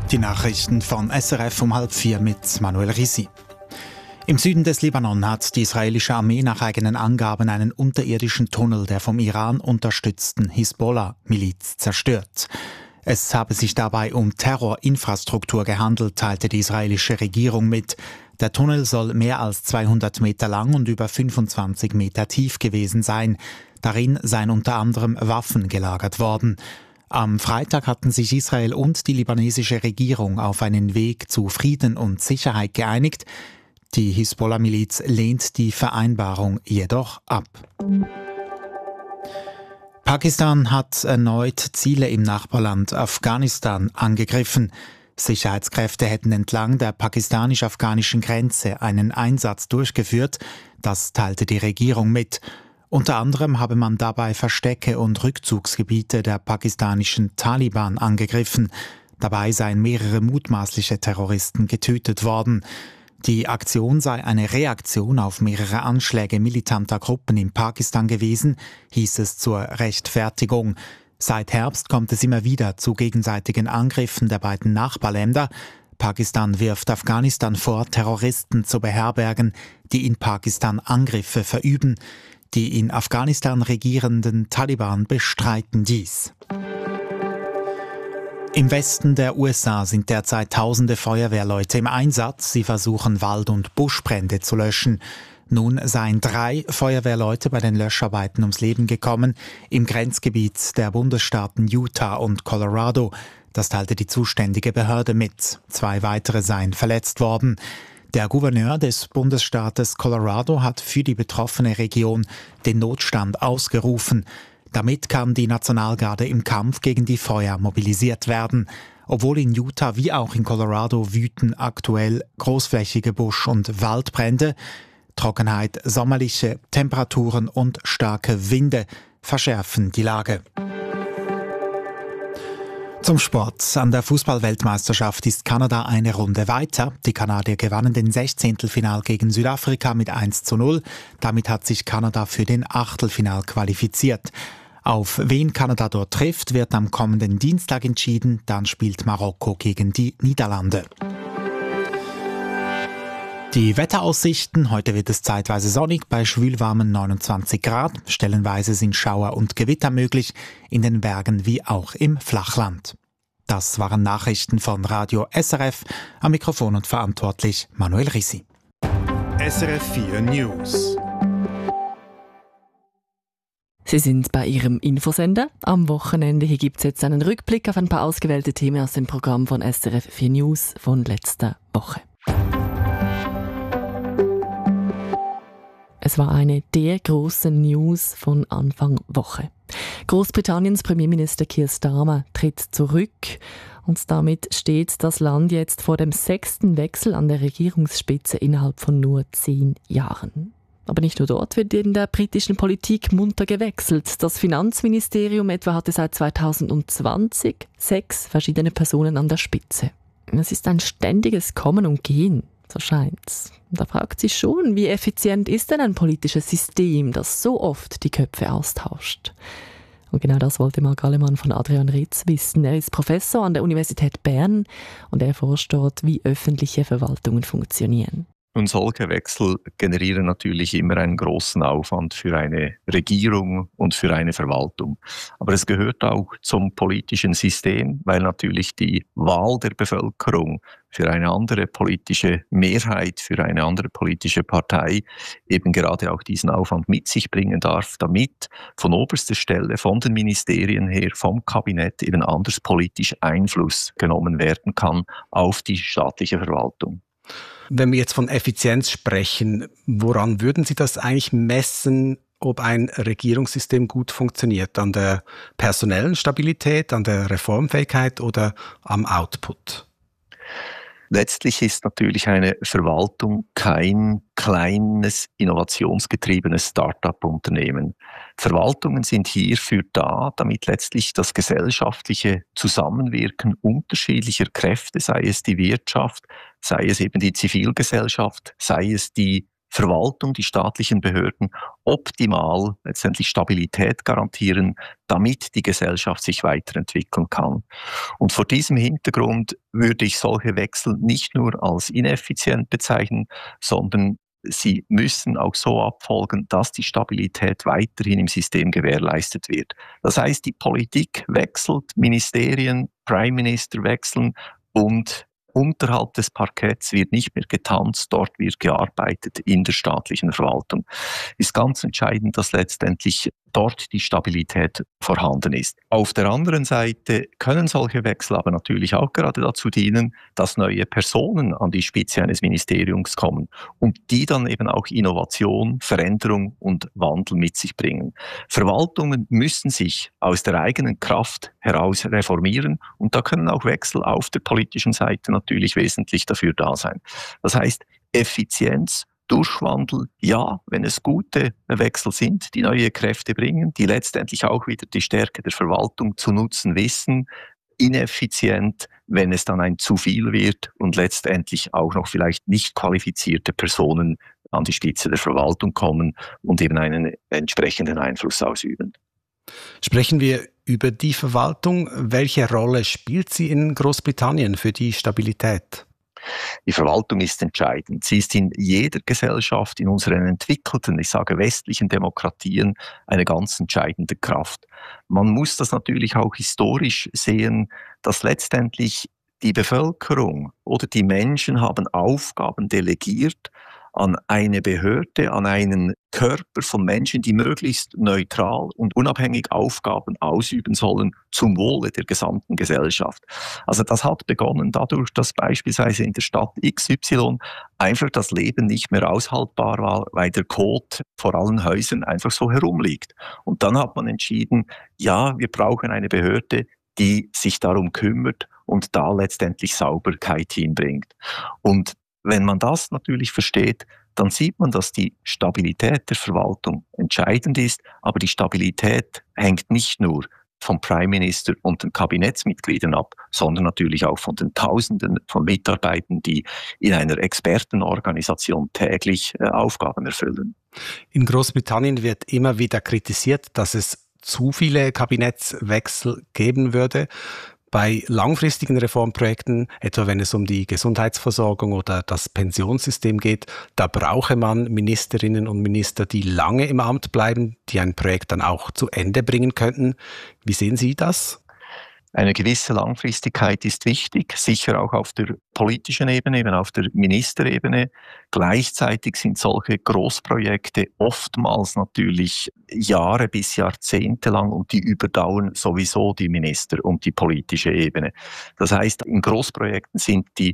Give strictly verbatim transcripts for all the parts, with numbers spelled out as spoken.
Die Nachrichten von S R F um halb vier mit Manuel Risi. Im Süden des Libanon hat die israelische Armee nach eigenen Angaben einen unterirdischen Tunnel der vom Iran unterstützten Hisbollah-Miliz zerstört. Es habe sich dabei um Terrorinfrastruktur gehandelt, teilte die israelische Regierung mit. Der Tunnel soll mehr als zweihundert Meter lang und über fünfundzwanzig Meter tief gewesen sein. Darin seien unter anderem Waffen gelagert worden. Am Freitag hatten sich Israel und die libanesische Regierung auf einen Weg zu Frieden und Sicherheit geeinigt. Die Hisbollah-Miliz lehnt die Vereinbarung jedoch ab. Pakistan hat erneut Ziele im Nachbarland Afghanistan angegriffen. Sicherheitskräfte hätten entlang der pakistanisch-afghanischen Grenze einen Einsatz durchgeführt. Das teilte die Regierung mit. Unter anderem habe man dabei Verstecke und Rückzugsgebiete der pakistanischen Taliban angegriffen. Dabei seien mehrere mutmaßliche Terroristen getötet worden. Die Aktion sei eine Reaktion auf mehrere Anschläge militanter Gruppen in Pakistan gewesen, hieß es zur Rechtfertigung. Seit Herbst kommt es immer wieder zu gegenseitigen Angriffen der beiden Nachbarländer. Pakistan wirft Afghanistan vor, Terroristen zu beherbergen, die in Pakistan Angriffe verüben. Die in Afghanistan regierenden Taliban bestreiten dies. Im Westen der U S A sind derzeit tausende Feuerwehrleute im Einsatz. Sie versuchen, Wald- und Buschbrände zu löschen. Nun seien drei Feuerwehrleute bei den Löscharbeiten ums Leben gekommen im Grenzgebiet der Bundesstaaten Utah und Colorado. Das teilte die zuständige Behörde mit. Zwei weitere seien verletzt worden. Der Gouverneur des Bundesstaates Colorado hat für die betroffene Region den Notstand ausgerufen. Damit kann die Nationalgarde im Kampf gegen die Feuer mobilisiert werden. Obwohl in Utah wie auch in Colorado wüten aktuell großflächige Busch- und Waldbrände. Trockenheit, sommerliche Temperaturen und starke Winde verschärfen die Lage. Zum Sport. An der Fußball-Weltmeisterschaft ist Kanada eine Runde weiter. Die Kanadier gewannen den Sechzehntelfinal gegen Südafrika mit eins zu null. Damit hat sich Kanada für den Achtelfinal qualifiziert. Auf wen Kanada dort trifft, wird am kommenden Dienstag entschieden. Dann spielt Marokko gegen die Niederlande. Die Wetteraussichten. Heute wird es zeitweise sonnig bei schwülwarmen neunundzwanzig Grad. Stellenweise sind Schauer und Gewitter möglich, in den Bergen wie auch im Flachland. Das waren Nachrichten von Radio S R F. Am Mikrofon und verantwortlich Manuel Risi. S R F vier News. Sie sind bei Ihrem Infosender. Am Wochenende hier gibt es jetzt einen Rückblick auf ein paar ausgewählte Themen aus dem Programm von S R F vier News von letzter Woche. Es war eine der grossen News von Anfang Woche. Großbritanniens Premierminister Keir Starmer tritt zurück und damit steht das Land jetzt vor dem sechsten Wechsel an der Regierungsspitze innerhalb von nur zehn Jahren. Aber nicht nur dort wird in der britischen Politik munter gewechselt. Das Finanzministerium etwa hatte seit zweitausendzwanzig sechs verschiedene Personen an der Spitze. Es ist ein ständiges Kommen und Gehen. So scheint's. Da fragt sich schon, wie effizient ist denn ein politisches System, das so oft die Köpfe austauscht? Und genau das wollte Marc Allemann von Adrian Ritz wissen. Er ist Professor an der Universität Bern und er forscht dort, wie öffentliche Verwaltungen funktionieren. Und solche Wechsel generieren natürlich immer einen großen Aufwand für eine Regierung und für eine Verwaltung. Aber es gehört auch zum politischen System, weil natürlich die Wahl der Bevölkerung für eine andere politische Mehrheit, für eine andere politische Partei eben gerade auch diesen Aufwand mit sich bringen darf, damit von oberster Stelle, von den Ministerien her, vom Kabinett eben anders politisch Einfluss genommen werden kann auf die staatliche Verwaltung. Wenn wir jetzt von Effizienz sprechen, woran würden Sie das eigentlich messen, ob ein Regierungssystem gut funktioniert? An der personellen Stabilität, an der Reformfähigkeit oder am Output? Letztlich ist natürlich eine Verwaltung kein kleines, innovationsgetriebenes Start-up-Unternehmen. Verwaltungen sind hierfür da, damit letztlich das gesellschaftliche Zusammenwirken unterschiedlicher Kräfte, sei es die Wirtschaft, sei es eben die Zivilgesellschaft, sei es die Verwaltung, die staatlichen Behörden optimal letztendlich Stabilität garantieren, damit die Gesellschaft sich weiterentwickeln kann. Und vor diesem Hintergrund würde ich solche Wechsel nicht nur als ineffizient bezeichnen, sondern sie müssen auch so abfolgen, dass die Stabilität weiterhin im System gewährleistet wird. Das heißt, die Politik wechselt, Ministerien, Prime Minister wechseln und unterhalb des Parketts wird nicht mehr getanzt, dort wird gearbeitet in der staatlichen Verwaltung. Ist ganz entscheidend, dass letztendlich dort die Stabilität vorhanden ist. Auf der anderen Seite können solche Wechsel aber natürlich auch gerade dazu dienen, dass neue Personen an die Spitze eines Ministeriums kommen und die dann eben auch Innovation, Veränderung und Wandel mit sich bringen. Verwaltungen müssen sich aus der eigenen Kraft heraus reformieren und da können auch Wechsel auf der politischen Seite natürlich wesentlich dafür da sein. Das heißt, Effizienz, Durchwandel, ja, wenn es gute Wechsel sind, die neue Kräfte bringen, die letztendlich auch wieder die Stärke der Verwaltung zu nutzen wissen, ineffizient, wenn es dann ein zu viel wird und letztendlich auch noch vielleicht nicht qualifizierte Personen an die Spitze der Verwaltung kommen und eben einen entsprechenden Einfluss ausüben. Sprechen wir über die Verwaltung. Welche Rolle spielt sie in Großbritannien für die Stabilität? Die Verwaltung ist entscheidend. Sie ist in jeder Gesellschaft, in unseren entwickelten, ich sage westlichen Demokratien, eine ganz entscheidende Kraft. Man muss das natürlich auch historisch sehen, dass letztendlich die Bevölkerung oder die Menschen haben Aufgaben delegiert an eine Behörde, an einen Körper von Menschen, die möglichst neutral und unabhängig Aufgaben ausüben sollen zum Wohle der gesamten Gesellschaft. Also das hat begonnen dadurch, dass beispielsweise in der Stadt X Y einfach das Leben nicht mehr aushaltbar war, weil der Kot vor allen Häusern einfach so herumliegt. Und dann hat man entschieden, ja, wir brauchen eine Behörde, die sich darum kümmert und da letztendlich Sauberkeit hinbringt. Und wenn man das natürlich versteht, dann sieht man, dass die Stabilität der Verwaltung entscheidend ist, aber die Stabilität hängt nicht nur vom Prime Minister und den Kabinettsmitgliedern ab, sondern natürlich auch von den Tausenden von Mitarbeitern, die in einer Expertenorganisation täglich äh, Aufgaben erfüllen. In Großbritannien wird immer wieder kritisiert, dass es zu viele Kabinettswechsel geben würde. Bei langfristigen Reformprojekten, etwa wenn es um die Gesundheitsversorgung oder das Pensionssystem geht, da brauche man Ministerinnen und Minister, die lange im Amt bleiben, die ein Projekt dann auch zu Ende bringen könnten. Wie sehen Sie das? Eine gewisse Langfristigkeit ist wichtig, sicher auch auf der politischen Ebene, eben auf der Ministerebene. Gleichzeitig sind solche Großprojekte oftmals natürlich Jahre bis Jahrzehnte lang und die überdauern sowieso die Minister und die politische Ebene. Das heißt, in Großprojekten sind die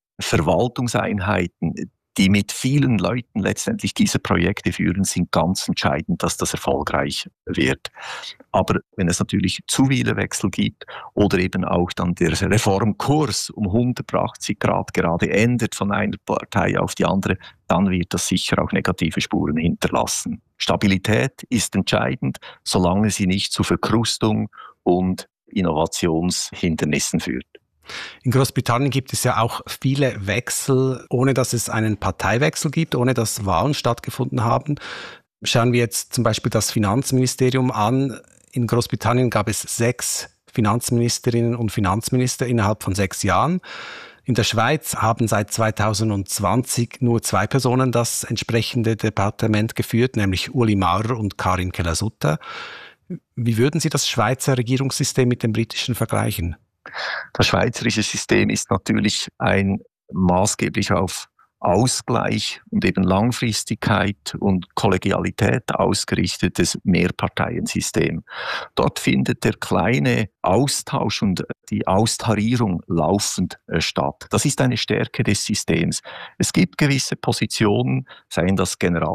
Verwaltungseinheiten, die mit vielen Leuten letztendlich diese Projekte führen, sind ganz entscheidend, dass das erfolgreich wird. Aber wenn es natürlich zu viele Wechsel gibt oder eben auch dann der Reformkurs um hundertachtzig Grad gerade ändert von einer Partei auf die andere, dann wird das sicher auch negative Spuren hinterlassen. Stabilität ist entscheidend, solange sie nicht zu Verkrustung und Innovationshindernissen führt. In Großbritannien gibt es ja auch viele Wechsel, ohne dass es einen Parteiwechsel gibt, ohne dass Wahlen stattgefunden haben. Schauen wir jetzt zum Beispiel das Finanzministerium an. In Großbritannien gab es sechs Finanzministerinnen und Finanzminister innerhalb von sechs Jahren. In der Schweiz haben seit zweitausendzwanzig nur zwei Personen das entsprechende Departement geführt, nämlich Uli Maurer und Karin Keller-Sutter. Wie würden Sie das Schweizer Regierungssystem mit dem britischen vergleichen? Das schweizerische System ist natürlich ein maßgeblich auf Ausgleich und eben Langfristigkeit und Kollegialität ausgerichtetes Mehrparteiensystem. Dort findet der kleine Austausch und die Austarierung laufend statt. Das ist eine Stärke des Systems. Es gibt gewisse Positionen, seien das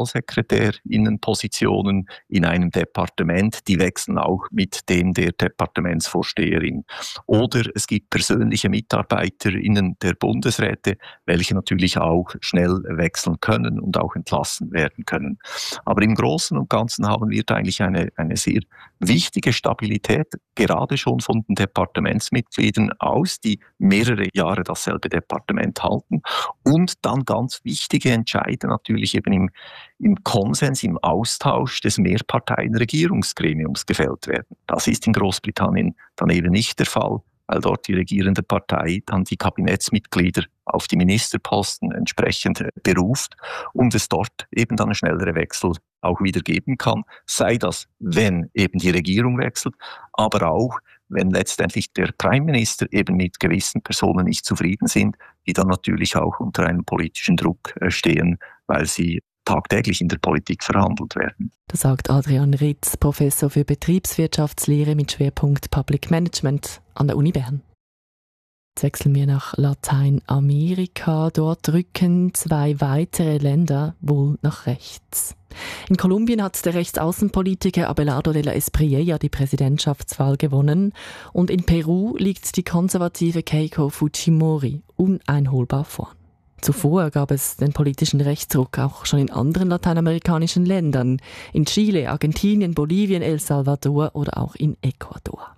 Generalsekretärinnenpositionen in einem Departement, die wechseln auch mit dem der Departementsvorsteherin. Oder es gibt persönliche Mitarbeiterinnen der Bundesräte, welche natürlich auch schnell wechseln können und auch entlassen werden können. Aber im Großen und Ganzen haben wir da eigentlich eine, eine sehr wichtige Stabilität, gerade schon von den Departementsmitgliedern aus, die mehrere Jahre dasselbe Departement halten und dann ganz wichtige Entscheide natürlich eben im, im Konsens, im Austausch des Mehrparteien-Regierungsgremiums gefällt werden. Das ist in Großbritannien dann eben nicht der Fall, weil dort die regierende Partei dann die Kabinettsmitglieder auf die Ministerposten entsprechend beruft und es dort eben dann schnellere Wechsel auch wieder geben kann, sei das, wenn eben die Regierung wechselt, aber auch, wenn letztendlich der Prime Minister eben mit gewissen Personen nicht zufrieden sind, die dann natürlich auch unter einem politischen Druck stehen, weil sie tagtäglich in der Politik verhandelt werden. Das sagt Adrian Ritz, Professor für Betriebswirtschaftslehre mit Schwerpunkt Public Management an der Uni Bern. Jetzt wechseln wir nach Lateinamerika. Dort rücken zwei weitere Länder wohl nach rechts. In Kolumbien hat der Rechtsaußenpolitiker Abelardo de la Espriella die Präsidentschaftswahl gewonnen und in Peru liegt die konservative Keiko Fujimori uneinholbar vor. Zuvor gab es den politischen Rechtsruck auch schon in anderen lateinamerikanischen Ländern, in Chile, Argentinien, Bolivien, El Salvador oder auch in Ecuador.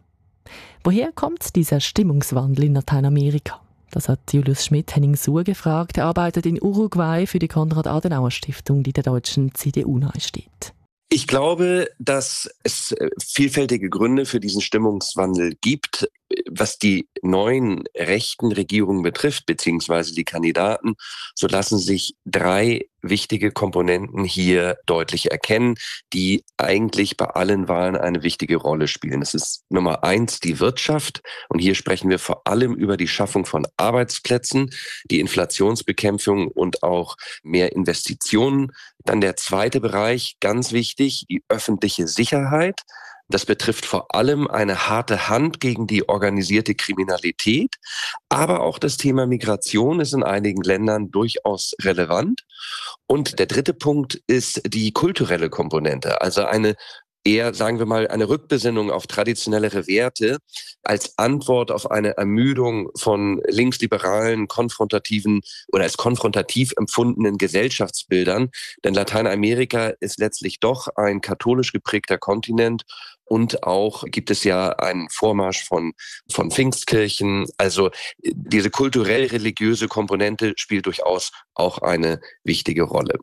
Woher kommt dieser Stimmungswandel in Lateinamerika? Das hat Julius Schmidt Henning Suhr gefragt. Er arbeitet in Uruguay für die Konrad-Adenauer-Stiftung, die der deutschen C D U nahesteht. Ich glaube, dass es vielfältige Gründe für diesen Stimmungswandel gibt. Was die neuen rechten Regierungen betrifft, beziehungsweise die Kandidaten, so lassen sich drei wichtige Komponenten hier deutlich erkennen, die eigentlich bei allen Wahlen eine wichtige Rolle spielen. Das ist Nummer eins die Wirtschaft. Und hier sprechen wir vor allem über die Schaffung von Arbeitsplätzen, die Inflationsbekämpfung und auch mehr Investitionen. Dann der zweite Bereich, ganz wichtig, die öffentliche Sicherheit. Das betrifft vor allem eine harte Hand gegen die organisierte Kriminalität. Aber auch das Thema Migration ist in einigen Ländern durchaus relevant. Und der dritte Punkt ist die kulturelle Komponente, also eine eher, sagen wir mal, eine Rückbesinnung auf traditionellere Werte als Antwort auf eine Ermüdung von linksliberalen, konfrontativen oder als konfrontativ empfundenen Gesellschaftsbildern. Denn Lateinamerika ist letztlich doch ein katholisch geprägter Kontinent. Und auch gibt es ja einen Vormarsch von, von Pfingstkirchen. Also diese kulturell-religiöse Komponente spielt durchaus auch eine wichtige Rolle.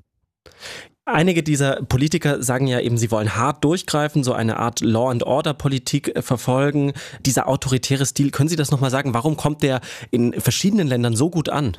Einige dieser Politiker sagen ja eben, sie wollen hart durchgreifen, so eine Art Law-and-Order-Politik verfolgen. Dieser autoritäre Stil, können Sie das nochmal sagen? Warum kommt der in verschiedenen Ländern so gut an?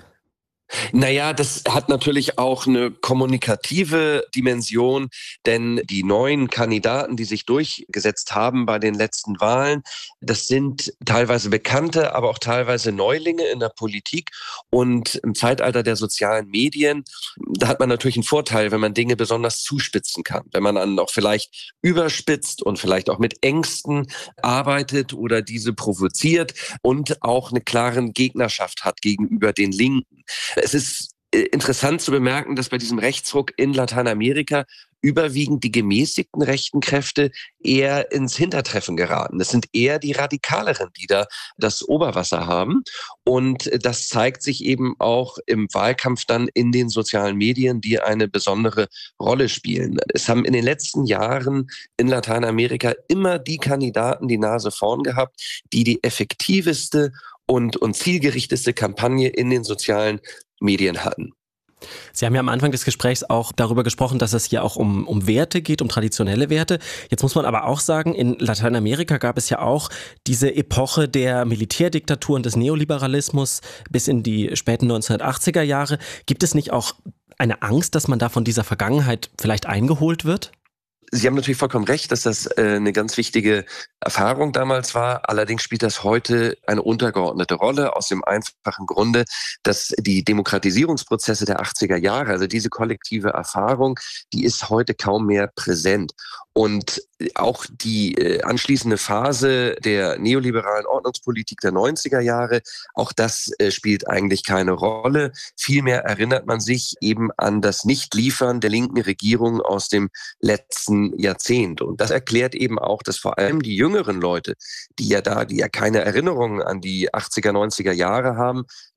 Naja, das hat natürlich auch eine kommunikative Dimension, denn die neuen Kandidaten, die sich durchgesetzt haben bei den letzten Wahlen, das sind teilweise Bekannte, aber auch teilweise Neulinge in der Politik. Und im Zeitalter der sozialen Medien, da hat man natürlich einen Vorteil, wenn man Dinge besonders zuspitzen kann, wenn man dann auch vielleicht überspitzt und vielleicht auch mit Ängsten arbeitet oder diese provoziert und auch eine klare Gegnerschaft hat gegenüber den Linken. Es ist interessant zu bemerken, dass bei diesem Rechtsruck in Lateinamerika überwiegend die gemäßigten rechten Kräfte eher ins Hintertreffen geraten. Das sind eher die Radikaleren, die da das Oberwasser haben. Und das zeigt sich eben auch im Wahlkampf dann in den sozialen Medien, die eine besondere Rolle spielen. Es haben in den letzten Jahren in Lateinamerika immer die Kandidaten die Nase vorn gehabt, die die effektiveste und, und zielgerichtete Kampagne in den sozialen Medien hatten. Sie haben ja am Anfang des Gesprächs auch darüber gesprochen, dass es hier auch um, um Werte geht, um traditionelle Werte. Jetzt muss man aber auch sagen, in Lateinamerika gab es ja auch diese Epoche der Militärdiktatur und des Neoliberalismus bis in die späten neunzehnhundertachtziger Jahre. Gibt es nicht auch eine Angst, dass man da von dieser Vergangenheit vielleicht eingeholt wird? Sie haben natürlich vollkommen recht, dass das äh, eine ganz wichtige Erfahrung damals war. Allerdings spielt das heute eine untergeordnete Rolle aus dem einfachen Grunde, dass die Demokratisierungsprozesse der achtziger Jahre, also diese kollektive Erfahrung, die ist heute kaum mehr präsent. Und auch die äh, anschließende Phase der neoliberalen Ordnungspolitik der neunziger Jahre, auch das äh, spielt eigentlich keine Rolle. Vielmehr erinnert man sich eben an das Nichtliefern der linken Regierung aus dem letzten Jahrzehnt. Und das erklärt eben auch, dass vor allem die jüngeren Leute, die ja da, die ja keine Erinnerungen an die achtziger, neunziger Jahre haben,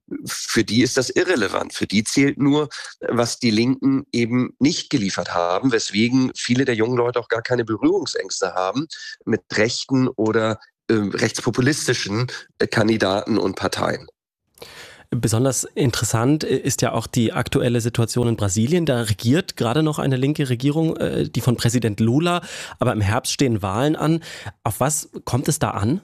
für die ist das irrelevant. Für die zählt nur, was die Linken eben nicht geliefert haben, weswegen viele der jungen Leute auch gar keine Berührungsängste haben mit rechten oder äh, rechtspopulistischen äh, Kandidaten und Parteien. Besonders interessant ist ja auch die aktuelle Situation in Brasilien. Da regiert gerade noch eine linke Regierung, die von Präsident Lula, aber im Herbst stehen Wahlen an. Auf was kommt es da an?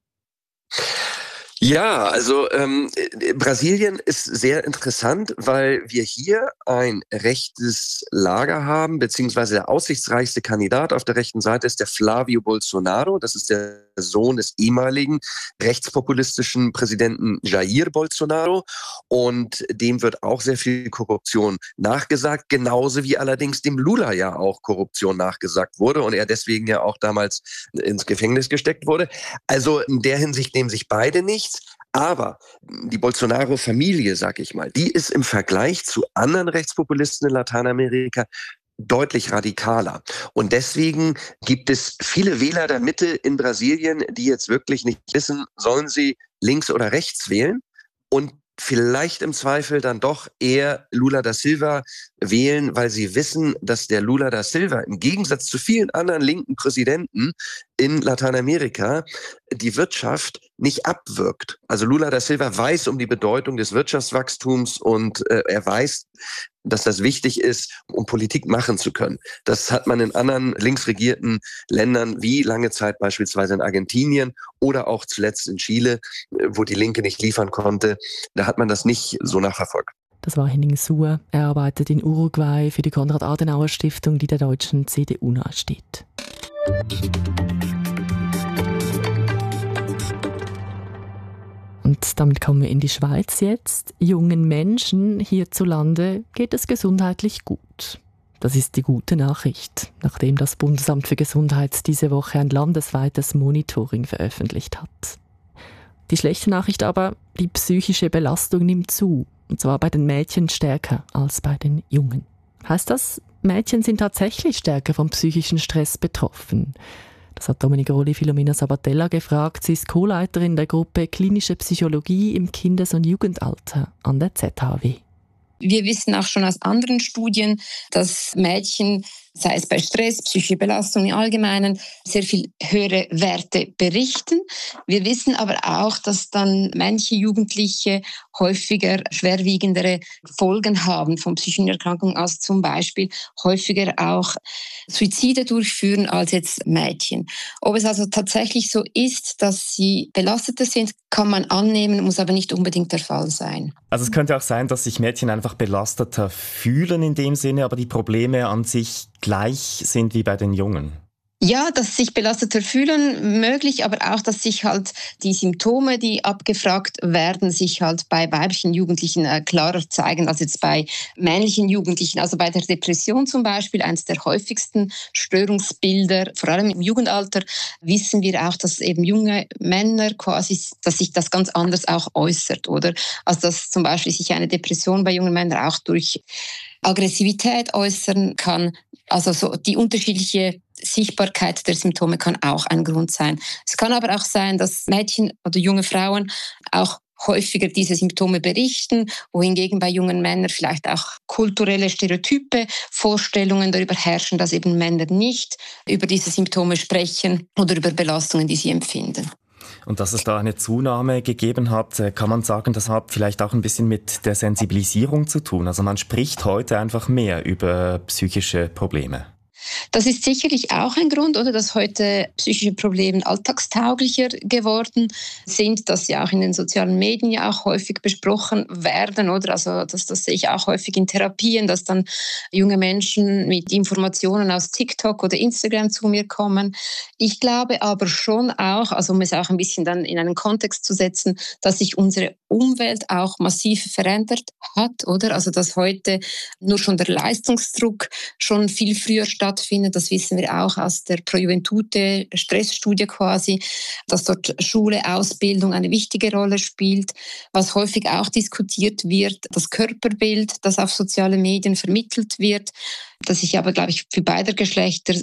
Ja, also ähm, Brasilien ist sehr interessant, weil wir hier ein rechtes Lager haben, beziehungsweise der aussichtsreichste Kandidat auf der rechten Seite ist der Flávio Bolsonaro. Das ist der Sohn des ehemaligen rechtspopulistischen Präsidenten Jair Bolsonaro. Und dem wird auch sehr viel Korruption nachgesagt, genauso wie allerdings dem Lula ja auch Korruption nachgesagt wurde und er deswegen ja auch damals ins Gefängnis gesteckt wurde. Also in der Hinsicht nehmen sich beide nichts. Aber die Bolsonaro-Familie, sag ich mal, die ist im Vergleich zu anderen Rechtspopulisten in Lateinamerika deutlich radikaler. Und deswegen gibt es viele Wähler der Mitte in Brasilien, die jetzt wirklich nicht wissen, sollen sie links oder rechts wählen und vielleicht im Zweifel dann doch eher Lula da Silva wählen, weil sie wissen, dass der Lula da Silva im Gegensatz zu vielen anderen linken Präsidenten in Lateinamerika die Wirtschaft nicht abwirkt. Also Lula da Silva weiß um die Bedeutung des Wirtschaftswachstums und äh, er weiß, dass das wichtig ist, um Politik machen zu können. Das hat man in anderen linksregierten Ländern wie lange Zeit beispielsweise in Argentinien oder auch zuletzt in Chile, wo die Linke nicht liefern konnte. Da hat man das nicht so nachverfolgt. Das war Henning Suhr. Er arbeitet in Uruguay für die Konrad-Adenauer-Stiftung, die der deutschen C D U nahesteht. Und damit kommen wir in die Schweiz jetzt. Jungen Menschen hierzulande geht es gesundheitlich gut. Das ist die gute Nachricht, nachdem das Bundesamt für Gesundheit diese Woche ein landesweites Monitoring veröffentlicht hat. Die schlechte Nachricht aber, die psychische Belastung nimmt zu. Und zwar bei den Mädchen stärker als bei den Jungen. Heißt das, Mädchen sind tatsächlich stärker vom psychischen Stress betroffen? Das hat Dominik Roli Filomena Sabatella gefragt. Sie ist Co-Leiterin der Gruppe Klinische Psychologie im Kindes- und Jugendalter an der Z H W. Wir wissen auch schon aus anderen Studien, dass Mädchen, sei es bei Stress, psychische Belastung im Allgemeinen, sehr viel höhere Werte berichten. Wir wissen aber auch, dass dann manche Jugendliche häufiger schwerwiegendere Folgen haben von psychischen Erkrankungen, als zum Beispiel häufiger auch Suizide durchführen als jetzt Mädchen. Ob es also tatsächlich so ist, dass sie belasteter sind, kann man annehmen, muss aber nicht unbedingt der Fall sein. Also es könnte auch sein, dass sich Mädchen einfach belasteter fühlen in dem Sinne, aber die Probleme an sich gleich sind wie bei den Jungen. Ja, dass sich belasteter fühlen, möglich, aber auch, dass sich halt die Symptome, die abgefragt werden, sich halt bei weiblichen Jugendlichen äh, klarer zeigen als jetzt bei männlichen Jugendlichen. Also bei der Depression zum Beispiel, eines der häufigsten Störungsbilder, vor allem im Jugendalter, wissen wir auch, dass eben junge Männer quasi, dass sich das ganz anders auch äußert, oder? Also dass zum Beispiel sich eine Depression bei jungen Männern auch durch Aggressivität äußern kann. Also so die unterschiedliche Sichtbarkeit der Symptome kann auch ein Grund sein. Es kann aber auch sein, dass Mädchen oder junge Frauen auch häufiger diese Symptome berichten, wohingegen bei jungen Männern vielleicht auch kulturelle Stereotype, Vorstellungen darüber herrschen, dass eben Männer nicht über diese Symptome sprechen oder über Belastungen, die sie empfinden. Und dass es da eine Zunahme gegeben hat, kann man sagen, das hat vielleicht auch ein bisschen mit der Sensibilisierung zu tun. Also man spricht heute einfach mehr über psychische Probleme. Das ist sicherlich auch ein Grund, oder, dass heute psychische Probleme alltagstauglicher geworden sind, dass sie auch in den sozialen Medien ja auch häufig besprochen werden, oder? Also das, das sehe ich auch häufig in Therapien, dass dann junge Menschen mit Informationen aus TikTok oder Instagram zu mir kommen. Ich glaube aber schon auch, also um es auch ein bisschen dann in einen Kontext zu setzen, dass sich unsere Umwelt auch massiv verändert hat, oder? Also dass heute nur schon der Leistungsdruck schon viel früher stattfindet. Das wissen wir auch aus der Pro Juventute Stressstudie quasi, dass dort Schule, Ausbildung eine wichtige Rolle spielt. Was häufig auch diskutiert wird, das Körperbild, das auf soziale Medien vermittelt wird, das sich aber, glaube ich, für beide Geschlechter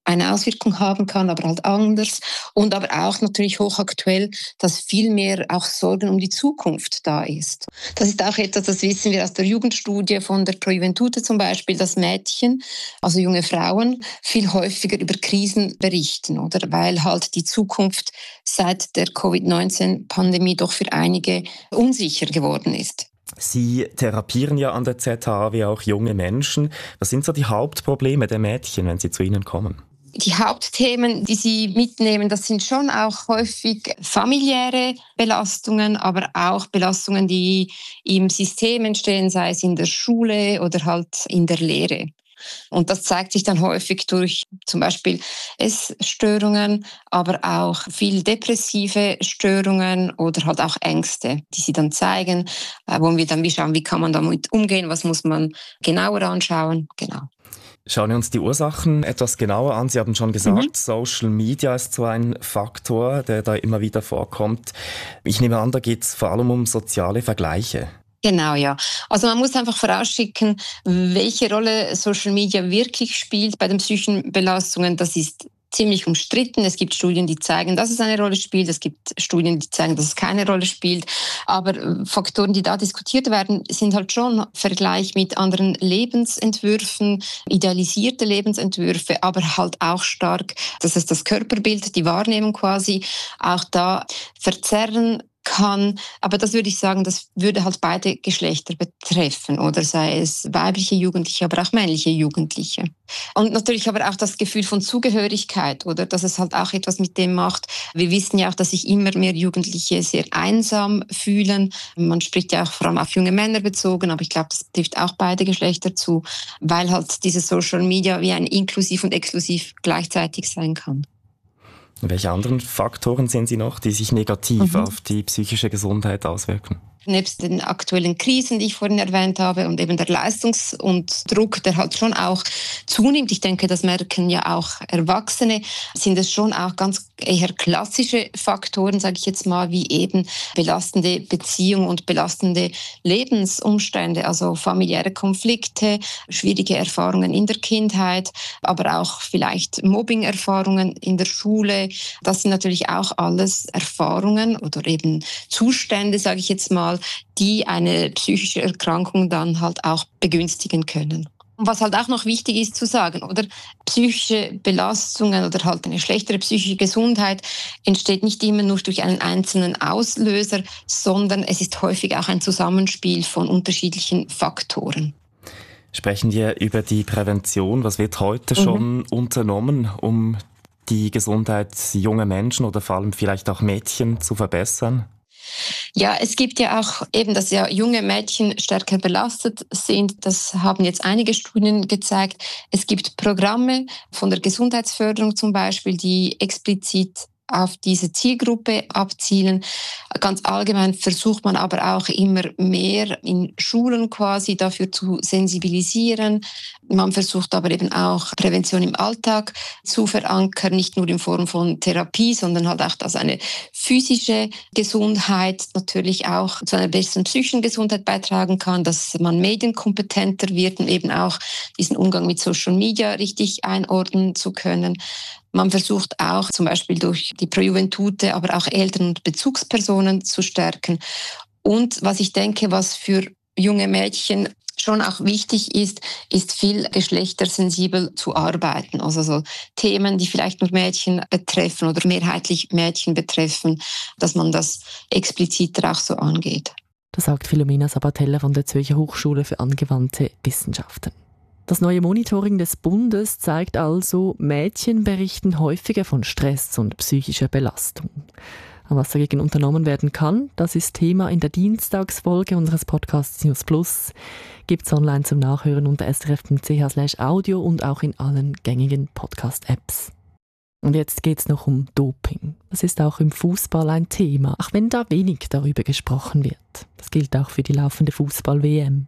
eine Auswirkung haben kann, aber halt anders. Und aber auch natürlich hochaktuell, dass viel mehr auch Sorgen um die Zukunft da ist. Das ist auch etwas, das wissen wir aus der Jugendstudie von der Pro Juventute zum Beispiel, dass Mädchen, also junge Frauen, viel häufiger über Krisen berichten, oder? Weil halt die Zukunft seit der Covid neunzehn Pandemie doch für einige unsicher geworden ist. Sie therapieren ja an der Z H A wie auch junge Menschen. Was sind so die Hauptprobleme der Mädchen, wenn sie zu Ihnen kommen? Die Hauptthemen, die sie mitnehmen, das sind schon auch häufig familiäre Belastungen, aber auch Belastungen, die im System entstehen, sei es in der Schule oder halt in der Lehre. Und das zeigt sich dann häufig durch zum Beispiel Essstörungen, aber auch viel depressive Störungen oder halt auch Ängste, die sie dann zeigen, wo wir dann wie schauen, wie kann man damit umgehen, was muss man genauer anschauen. Genau. Schauen wir uns die Ursachen etwas genauer an. Sie haben schon gesagt, mhm. Social Media ist so ein Faktor, der da immer wieder vorkommt. Ich nehme an, da geht es vor allem um soziale Vergleiche. Genau, ja. Also man muss einfach vorausschicken, welche Rolle Social Media wirklich spielt bei den psychischen Belastungen. Das ist ziemlich umstritten. Es gibt Studien, die zeigen, dass es eine Rolle spielt. Es gibt Studien, die zeigen, dass es keine Rolle spielt. Aber Faktoren, die da diskutiert werden, sind halt schon Vergleich mit anderen Lebensentwürfen, idealisierte Lebensentwürfe, aber halt auch stark, dass es das Körperbild, die Wahrnehmung quasi auch da verzerren kann, aber das würde ich sagen, das würde halt beide Geschlechter betreffen, oder sei es weibliche Jugendliche, aber auch männliche Jugendliche. Und natürlich aber auch das Gefühl von Zugehörigkeit, oder dass es halt auch etwas mit dem macht. Wir wissen ja auch, dass sich immer mehr Jugendliche sehr einsam fühlen. Man spricht ja auch vor allem auf junge Männer bezogen, aber ich glaube, das trifft auch beide Geschlechter zu, weil halt diese Social Media wie ein Inklusiv und Exklusiv gleichzeitig sein kann. Welche anderen Faktoren sehen Sie noch, die sich negativ mhm. auf die psychische Gesundheit auswirken? Nebst den aktuellen Krisen, die ich vorhin erwähnt habe, und eben der Leistungs- und Druck, der halt schon auch zunimmt, ich denke, das merken ja auch Erwachsene, sind es schon auch ganz eher klassische Faktoren, sage ich jetzt mal, wie eben belastende Beziehungen und belastende Lebensumstände, also familiäre Konflikte, schwierige Erfahrungen in der Kindheit, aber auch vielleicht Mobbing-Erfahrungen in der Schule. Das sind natürlich auch alles Erfahrungen oder eben Zustände, sage ich jetzt mal, die eine psychische Erkrankung dann halt auch begünstigen können. Und was halt auch noch wichtig ist zu sagen, oder psychische Belastungen oder halt eine schlechtere psychische Gesundheit entsteht nicht immer nur durch einen einzelnen Auslöser, sondern es ist häufig auch ein Zusammenspiel von unterschiedlichen Faktoren. Sprechen wir über die Prävention. Was wird heute mhm. schon unternommen, um die Gesundheit junger Menschen oder vor allem vielleicht auch Mädchen zu verbessern? Ja, es gibt ja auch eben, dass ja junge Mädchen stärker belastet sind. Das haben jetzt einige Studien gezeigt. Es gibt Programme von der Gesundheitsförderung zum Beispiel, die explizit auf diese Zielgruppe abzielen. Ganz allgemein versucht man aber auch immer mehr in Schulen quasi dafür zu sensibilisieren. Man versucht aber eben auch Prävention im Alltag zu verankern, nicht nur in Form von Therapie, sondern halt auch, dass eine physische Gesundheit natürlich auch zu einer besseren psychischen Gesundheit beitragen kann, dass man medienkompetenter wird und eben auch diesen Umgang mit Social Media richtig einordnen zu können. Man versucht auch zum Beispiel durch die Pro Juventute, aber auch Eltern und Bezugspersonen zu stärken. Und was ich denke, was für junge Mädchen schon auch wichtig ist, ist viel geschlechtersensibel zu arbeiten. Also so Themen, die vielleicht nur Mädchen betreffen oder mehrheitlich Mädchen betreffen, dass man das expliziter auch so angeht. Das sagt Philomena Sabatella von der Zürcher Hochschule für angewandte Wissenschaften. Das neue Monitoring des Bundes zeigt also, Mädchen berichten häufiger von Stress und psychischer Belastung. Was dagegen unternommen werden kann, das ist Thema in der Dienstagsfolge unseres Podcasts News Plus. Gibt's online zum Nachhören unter s r f punkt c h slash audio und auch in allen gängigen Podcast-Apps. Und jetzt geht's noch um Doping. Das ist auch im Fußball ein Thema, auch wenn da wenig darüber gesprochen wird. Das gilt auch für die laufende Fußball-W M.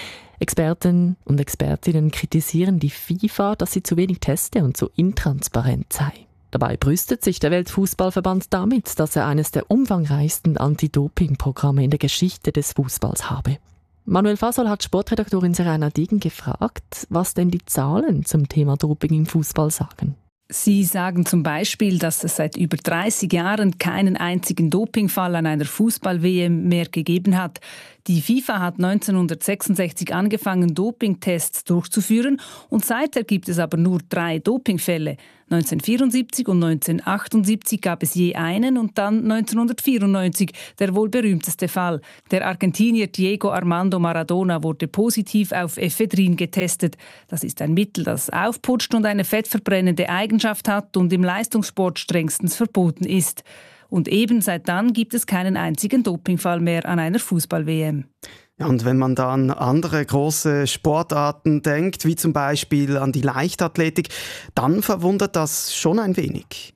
Experten und Expertinnen kritisieren die FIFA, dass sie zu wenig teste und so intransparent sei. Dabei brüstet sich der Weltfußballverband damit, dass er eines der umfangreichsten Anti-Doping-Programme in der Geschichte des Fußballs habe. Manuel Fasol hat Sportredaktorin Serena Degen gefragt, was denn die Zahlen zum Thema Doping im Fußball sagen. Sie sagen zum Beispiel, dass es seit über dreißig Jahren keinen einzigen Dopingfall an einer Fußball-W M mehr gegeben hat. Die FIFA hat neunzehnhundertsechsundsechzig angefangen, Dopingtests durchzuführen und seither gibt es aber nur drei Dopingfälle. neunzehnhundertvierundsiebzig und neunzehnhundertachtundsiebzig gab es je einen und dann neunzehnhundertvierundneunzig der wohl berühmteste Fall. Der Argentinier Diego Armando Maradona wurde positiv auf Ephedrin getestet. Das ist ein Mittel, das aufputscht und eine fettverbrennende Eigenschaft hat und im Leistungssport strengstens verboten ist. Und eben seit dann gibt es keinen einzigen Dopingfall mehr an einer Fußball-W M. Ja, und wenn man dann an andere große Sportarten denkt, wie zum Beispiel an die Leichtathletik, dann verwundert das schon ein wenig.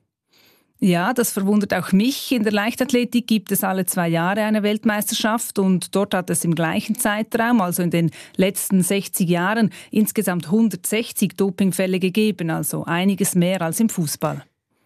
Ja, das verwundert auch mich. In der Leichtathletik gibt es alle zwei Jahre eine Weltmeisterschaft und dort hat es im gleichen Zeitraum, also in den letzten sechzig Jahren, insgesamt hundertsechzig Dopingfälle gegeben, also einiges mehr als im Fußball.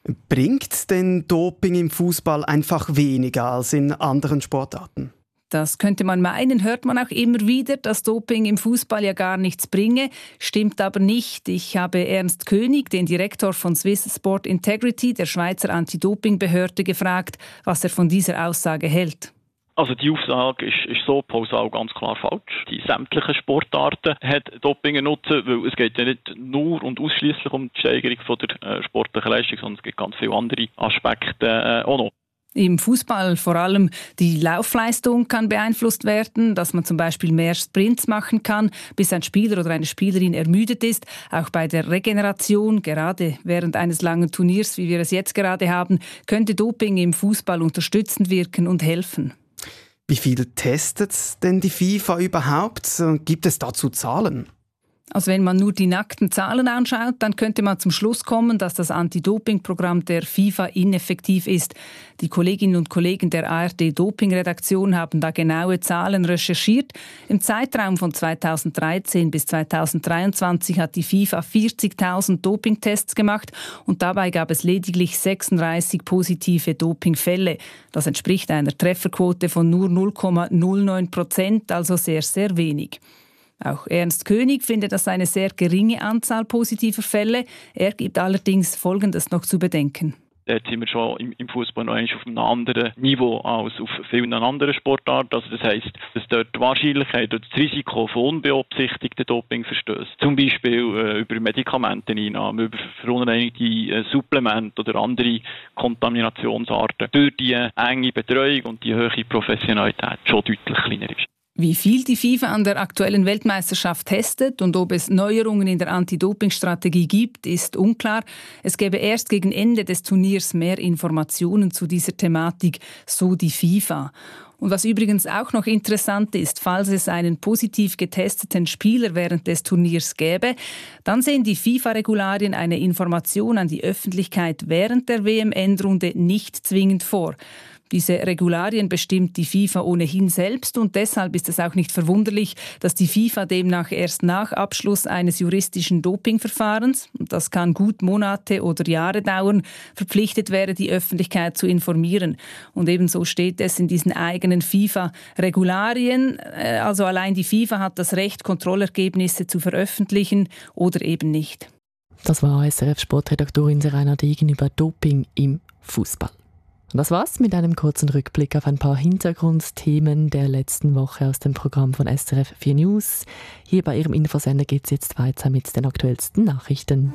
Bringt denn Doping im Fußball einfach weniger als in anderen Sportarten? Das könnte man meinen, hört man auch immer wieder, dass Doping im Fußball ja gar nichts bringe. Stimmt aber nicht. Ich habe Ernst König, den Direktor von Swiss Sport Integrity, der Schweizer Anti-Doping-Behörde, gefragt, was er von dieser Aussage hält. Also die Aussage ist, ist so pauschal ganz klar falsch. Die sämtlichen Sportarten hat Doping nutzen, weil es geht ja nicht nur und ausschließlich um die Steigerung von der äh, sportlichen Leistung, sondern es gibt ganz viele andere Aspekte äh, auch noch. Im Fußball vor allem die Laufleistung kann beeinflusst werden, dass man zum Beispiel mehr Sprints machen kann, bis ein Spieler oder eine Spielerin ermüdet ist. Auch bei der Regeneration, gerade während eines langen Turniers, wie wir es jetzt gerade haben, könnte Doping im Fußball unterstützend wirken und helfen. Wie viel testet denn die FIFA überhaupt? Gibt es dazu Zahlen? Also wenn man nur die nackten Zahlen anschaut, dann könnte man zum Schluss kommen, dass das Anti-Doping-Programm der FIFA ineffektiv ist. Die Kolleginnen und Kollegen der A R D-Doping-Redaktion haben da genaue Zahlen recherchiert. Im Zeitraum von zweitausenddreizehn bis zweitausenddreiundzwanzig hat die FIFA vierzigtausend Dopingtests gemacht und dabei gab es lediglich sechsunddreißig positive Dopingfälle. Das entspricht einer Trefferquote von nur null Komma null neun Prozent, also sehr, sehr wenig. Auch Ernst König findet das eine sehr geringe Anzahl positiver Fälle. Er gibt allerdings Folgendes noch zu bedenken. Jetzt sind wir schon im, im Fußball noch auf einem anderen Niveau als auf vielen anderen Sportarten. Also das heisst, dass dort die Wahrscheinlichkeit und das Risiko von unbeabsichtigten Dopingverstößen, zum Beispiel äh, über Medikamenteneinnahme, über verunreinigte äh, Supplemente oder andere Kontaminationsarten, durch die äh, enge Betreuung und die hohe Professionalität schon deutlich kleiner ist. Wie viel die FIFA an der aktuellen Weltmeisterschaft testet und ob es Neuerungen in der Anti-Doping-Strategie gibt, ist unklar. Es gäbe erst gegen Ende des Turniers mehr Informationen zu dieser Thematik, so die FIFA. Und was übrigens auch noch interessant ist, falls es einen positiv getesteten Spieler während des Turniers gäbe, dann sehen die FIFA-Regularien eine Information an die Öffentlichkeit während der W M-Endrunde nicht zwingend vor. Diese Regularien bestimmt die FIFA ohnehin selbst und deshalb ist es auch nicht verwunderlich, dass die FIFA demnach erst nach Abschluss eines juristischen Dopingverfahrens, und das kann gut Monate oder Jahre dauern, verpflichtet wäre, die Öffentlichkeit zu informieren. Und ebenso steht es in diesen eigenen FIFA-Regularien. Also allein die FIFA hat das Recht, Kontrollergebnisse zu veröffentlichen oder eben nicht. Das war S R F-Sportredaktorin Serena Degen über Doping im Fußball. Und das war's mit einem kurzen Rückblick auf ein paar Hintergrundthemen der letzten Woche aus dem Programm von S R F vier News. Hier bei Ihrem Infosender geht's jetzt weiter mit den aktuellsten Nachrichten.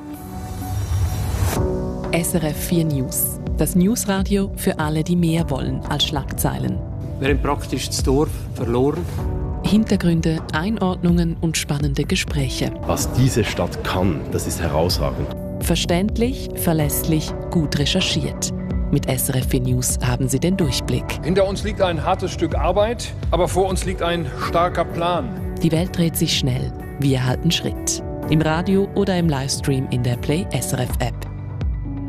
S R F vier News. Das Newsradio für alle, die mehr wollen als Schlagzeilen. Wir haben praktisch das Dorf verloren. Hintergründe, Einordnungen und spannende Gespräche. Was diese Stadt kann, das ist herausragend. Verständlich, verlässlich, gut recherchiert. Mit S R F vier News haben Sie den Durchblick. Hinter uns liegt ein hartes Stück Arbeit, aber vor uns liegt ein starker Plan. Die Welt dreht sich schnell. Wir halten Schritt. Im Radio oder im Livestream in der Play S R F App.